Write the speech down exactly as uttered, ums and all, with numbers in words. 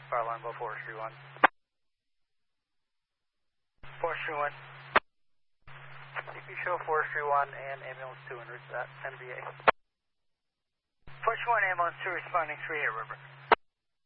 Fire alarm, go forestry one. Forestry one. C P show forestry one and ambulance two en route to that N V A. Forestry one, ambulance two responding three eight River.